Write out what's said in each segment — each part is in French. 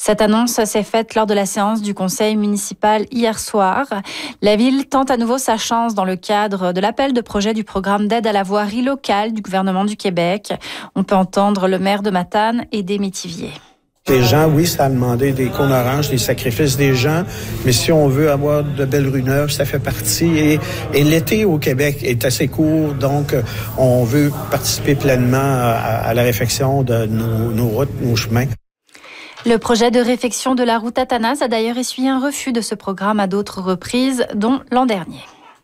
Cette annonce s'est faite lors de la séance du conseil municipal hier soir. La ville tente à nouveau sa chance dans le cadre de l'appel de projet du programme d'aide à la voirie locale du gouvernement du Québec. On peut entendre le maire de Matane et des Métiviers. Les gens, oui, ça a demandé des cônes oranges, des sacrifices des gens, mais si on veut avoir de belles rues neuves, ça fait partie. Et l'été au Québec est assez court, donc on veut participer pleinement à la réfection de nos routes, nos chemins. Le projet de réfection de la route Athanas a d'ailleurs essuyé un refus de ce programme à d'autres reprises, dont l'an dernier.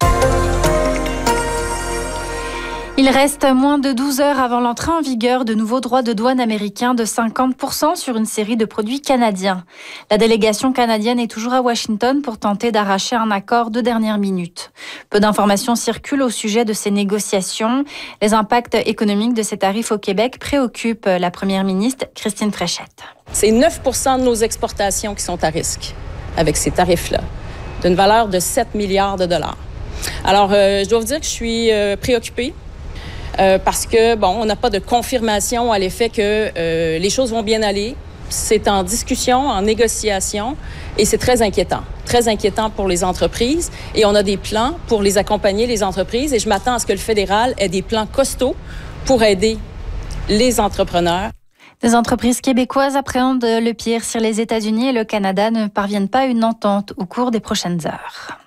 Il reste moins de 12 heures avant l'entrée en vigueur de nouveaux droits de douane américains de 50% sur une série de produits canadiens. La délégation canadienne est toujours à Washington pour tenter d'arracher un accord de dernière minute. Peu d'informations circulent au sujet de ces négociations. Les impacts économiques de ces tarifs au Québec préoccupent la première ministre Christine Fréchette. C'est 9% de nos exportations qui sont à risque avec ces tarifs-là, d'une valeur de 7 milliards de dollars. Alors, je dois vous dire que je suis préoccupée. Parce que, on n'a pas de confirmation à l'effet que les choses vont bien aller. C'est en discussion, en négociation, et c'est très inquiétant. Très inquiétant pour les entreprises. Et on a des plans pour les accompagner, les entreprises, et je m'attends à ce que le fédéral ait des plans costauds pour aider les entrepreneurs. Des entreprises québécoises appréhendent le pire si les États-Unis et le Canada ne parviennent pas à une entente au cours des prochaines heures.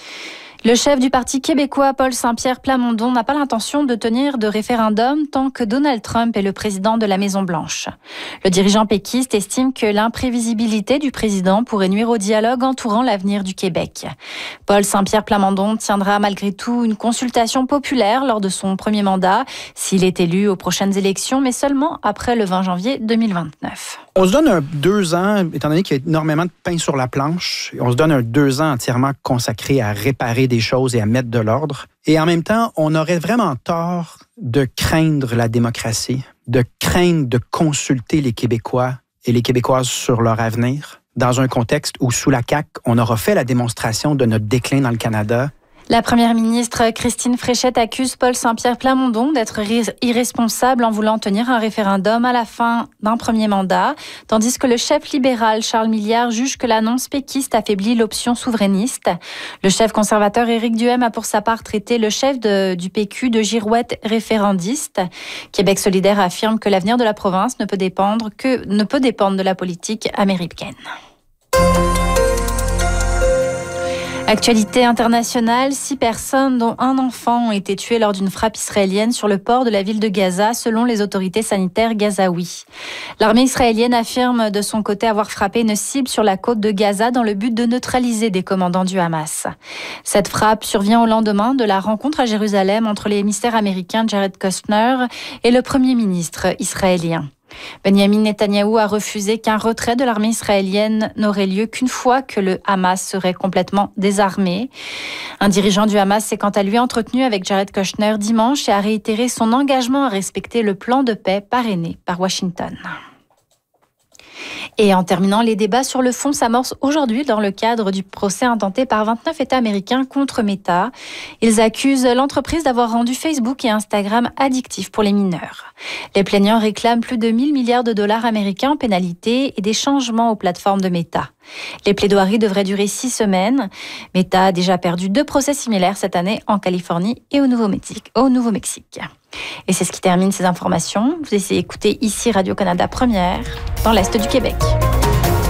Le chef du Parti québécois, Paul Saint-Pierre Plamondon, n'a pas l'intention de tenir de référendum tant que Donald Trump est le président de la Maison-Blanche. Le dirigeant péquiste estime que l'imprévisibilité du président pourrait nuire au dialogue entourant l'avenir du Québec. Paul Saint-Pierre Plamondon tiendra malgré tout une consultation populaire lors de son premier mandat, s'il est élu aux prochaines élections, mais seulement après le 20 janvier 2029. On se donne 2 ans, étant donné qu'il y a énormément de pain sur la planche, on se donne 2 ans entièrement consacrés à réparer des choses et à mettre de l'ordre. Et en même temps, on aurait vraiment tort de craindre la démocratie, de craindre de consulter les Québécois et les Québécoises sur leur avenir, dans un contexte où, sous la CAQ, on aura fait la démonstration de notre déclin dans le Canada. La première ministre Christine Fréchette accuse Paul Saint-Pierre Plamondon d'être irresponsable en voulant tenir un référendum à la fin d'un premier mandat, tandis que le chef libéral Charles Milliard juge que l'annonce péquiste affaiblit l'option souverainiste. Le chef conservateur Éric Duhaime a pour sa part traité le chef du PQ de girouette référendiste. Québec solidaire affirme que l'avenir de la province ne peut dépendre de la politique américaine. Actualité internationale, 6 personnes, dont un enfant, ont été tuées lors d'une frappe israélienne sur le port de la ville de Gaza, selon les autorités sanitaires gazaouis. L'armée israélienne affirme de son côté avoir frappé une cible sur la côte de Gaza dans le but de neutraliser des commandants du Hamas. Cette frappe survient au lendemain de la rencontre à Jérusalem entre les émissaires américains Jared Kushner et le premier ministre israélien. Benjamin Netanyahou a refusé qu'un retrait de l'armée israélienne n'aurait lieu qu'une fois que le Hamas serait complètement désarmé. Un dirigeant du Hamas s'est quant à lui entretenu avec Jared Kushner dimanche et a réitéré son engagement à respecter le plan de paix parrainé par Washington. Et en terminant, les débats sur le fond s'amorcent aujourd'hui dans le cadre du procès intenté par 29 États américains contre Meta. Ils accusent l'entreprise d'avoir rendu Facebook et Instagram addictifs pour les mineurs. Les plaignants réclament plus de 1 000 milliards de dollars américains en pénalités et des changements aux plateformes de Meta. Les plaidoiries devraient durer 6 semaines. Meta a déjà perdu 2 procès similaires cette année en Californie et au Nouveau-Mexique. Et c'est ce qui termine ces informations. Vous essayez d'écouter ici Radio-Canada Première, dans l'Est du Québec.